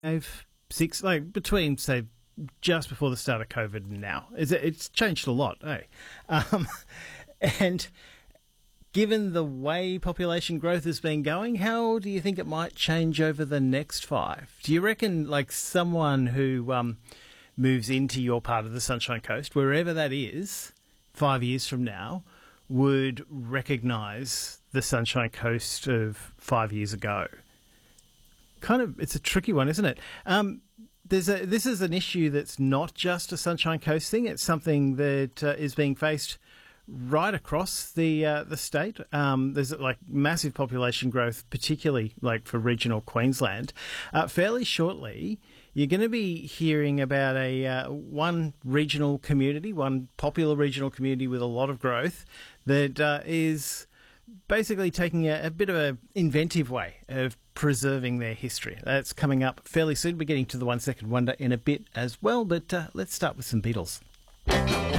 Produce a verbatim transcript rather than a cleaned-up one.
five, six, like between, say, just before the start of COVID and now. It's, it's changed a lot, eh? Um, and given the way population growth has been going, how do you think it might change over the next five? Do you reckon, like, someone who um, moves into your part of the Sunshine Coast, wherever that is, five years from now, would recognise the Sunshine Coast of five years ago? Kind of, it's a tricky one, isn't it? Um, there's a, this is an issue that's not just a Sunshine Coast thing. It's something that uh, is being faced right across the uh, the state. Um, there's like massive population growth, particularly like for regional Queensland. Uh, fairly shortly, you're going to be hearing about a uh, one regional community, one popular regional community with a lot of growth that uh, is basically taking a, a bit of an inventive way of preserving their history. That's coming up fairly soon. We're getting to the one second wonder in a bit as well, but uh, let's start with some Beatles.